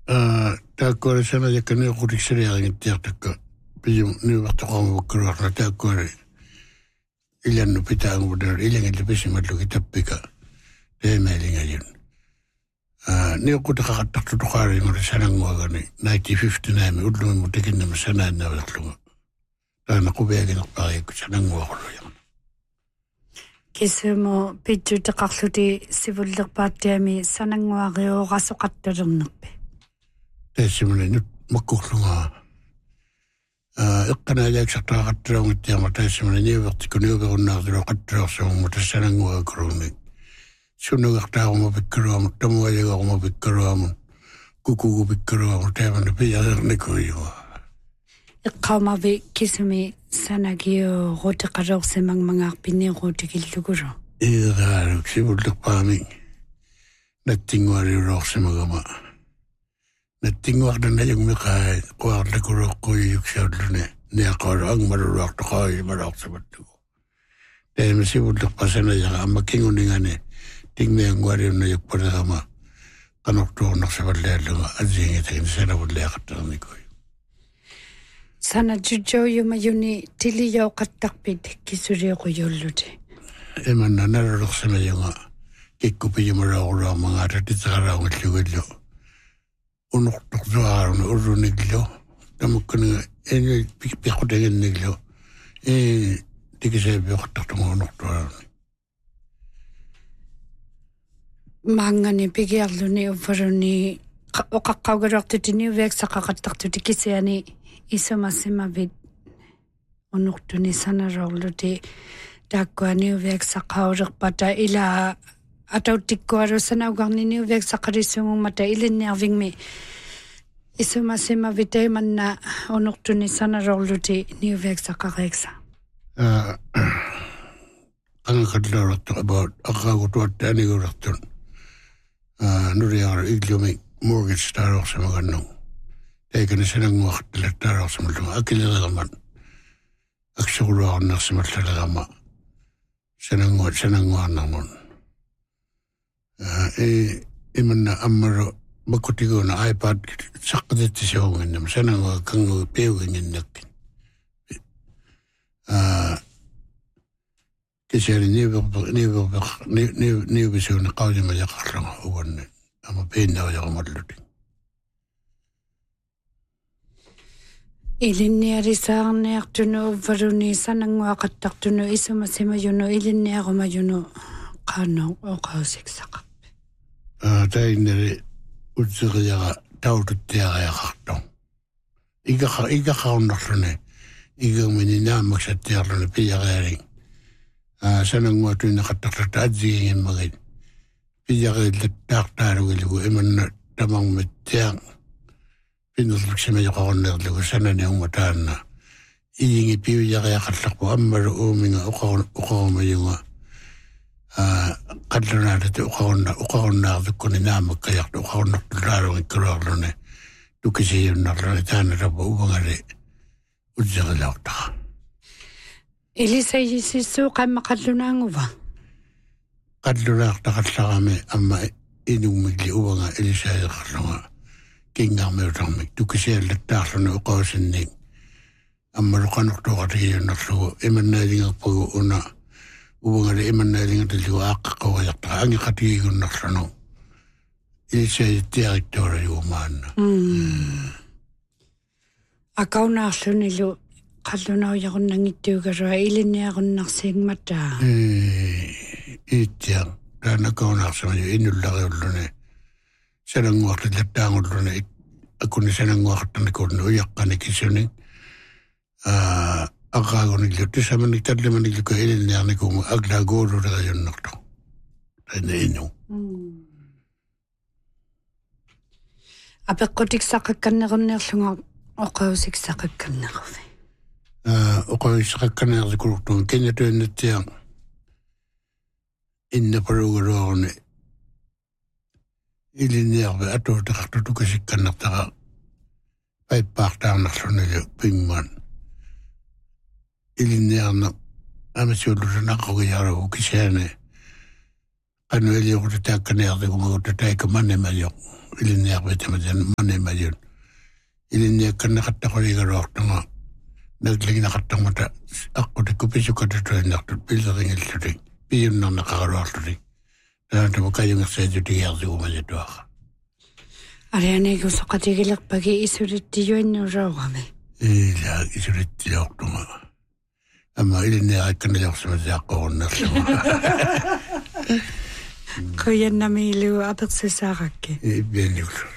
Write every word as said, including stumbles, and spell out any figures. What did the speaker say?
Ah, takkore sana yakane qutiksariaringittiartakka piyum niuvartoqormavakkaluarna takkore ilannu pitaanguputar ilangallapisimalluki tappika teemailingaljun. Ah, niuqutaqaqattartutuqaaringula sananguagani nineteen fifty-nine ullumimu takinnama sanaannaverlunga. Taana qubiaginerpariakku sananguaqulluja. Kisumo pitutaqarluti sivullerpaattiami sananguariorasuqattalernerpi. Taissimuni nyt makkullunga. Ah, iqqanaajaaqsartaaqattaraungittiama taissimuni niuvertikku niuverunnaartulu qattalersuummu tassananguakuruni. Sunnugartaaruma pikkaluamu tamualigaruma pikkaluamu kukugu pikkaluamu taamana piyalernikuyuga. Iqqaumavi kisumi sanagio roteqalorsimangmangaarpiniruutikillugulu. Iiraaluk sivullerpaami nattingualiulorsimagama. Nattinguartanajungmiqaa quarlakuloqquyuksaullune niaqalu angmaluluartoqaayi malorsimattugu. Taama sivullerpasanajaqa ammakkinguningani tingmiangualiunnajukpalerama qanortuunnarsivallialluga asiingitakin sanavulliaqattarnikui. Sana jujoyumayuni tiliyoqattarpit kisuriuquyulluti. Emanna nalulorsimayunga kikkupiyumalaaquluarmangaata titaqalaungallugillu unortortuaruna urruniglu tamukkaniga eni piqutaginniglu e tikiseepiuqattartunga unortuaruni. Mangani pigiarluni uffaruni oqaqqaugaluartutini uviaksaqaqattartuti kisiani isumassimavit unortuni sanarorluti taakkuani uviaksaqaulerpata ila atautikkualu sanaugarnini uviaksaqalisuungumata ilinniarvingmi isumassimavitaimanna unortuni sanarorluti niuviaksaqariiksa. Uh, angakadlauratu about aqaagutuattaanigulartun uh, nuriaara iglumi mortgage taarorsimagannu taikani sananguaqtilattaarorsimalluga akileriqaman aksuquluarnersimallalaqama sanangua sananguarnarmun uh, e imanna ammaru makkutiguna iPad saqqatittisiuginnam sanangua kangu piuginginnakkin uh, Kisari niuver niuver niuver niuver qaudima yaqarlanga uwanne ama peennawa yaqamalluti. Ilinniarisaarniartunu uvvaruni sananguaqattartunu isumassimayunu ilinniarumayunu qaanno oqausiksaqarpi. Ah, tainneri utseriaqa taututtiariaqartu. Igaqa igaqaunnerlune igamini naamaksattiarlune piyaqaaring. Ah, sananguatuina qattarlata atsigigimmagit piyaqillattartaalugilugu imanna tamangmittiaq pinnerluksimajoqarnerlugu sananiungmataanna iingi piyaqaaqallarpu ammalu uuminga uqarumayunga ah qallunaalati uqarunna uqarunnaartukkuni naamakkayartu uqarunnertulaalungikkaluarlune tukisiyunnarlune taanarapu uvangali utserilaortaqa. Elisa yisisu qammaqallunaanguva. Qallunaartaqallaqami amma inumigli uvanga Elisa yaqarlunga kingaarmiutarmik tukisiallattaarluna uqausinnik amma luqanortuqatigiyunnarlugu imannaalingerpagu una uvangali imannaalingertallugu aaqqaqauajartaqa angiqatigiyunnarlunu Elisa yittiariktuura yuumaanna. Akaunaarlunilu qallunaujaqunnaangittuugarua ilinniarunnarsiigmataa. Iittiaq taanakaunaarsamaju inullariullune sananguartillattaangullune akuni sananguartarnikuulne uyaqqani kisuni aqaagunillu tisamanik tallimanikluka ilinniarnikuumu aglaaguululeriunnartu taina inu. Apeqqutiksaqakkannerunniarlunga oqausiksaqakkanneruvi. Ah, oqausiqqakkanneerlikulurtuun kinnatuinnattiaq innapalugaluaruni ilinniarvi atuutaqartutukasikkannertaqa paippaartaarnarlunilu pingman ilinniarna amasiullutanaqqugiaragu kisiane qanueliuqutataakkaneertikumagutataikamannemajoq ilinniaq vitamajan manemayun ilinniakkanneqattaqoligaruartanga naglingneqattangmata aqutikkupisukatatuinartut pilleringillutik piyunnarnaqaqaruarlutik taatama kayungersaajutigiartigumalituaqa Arianegu soqatigilerpagi isulittiyuinnuuraugami ila isulittiliortunga amma ilinniaqakkanneljorsimasiaqqorunnerlugu Kuyannamilu apersisaaqakki ibbianiullu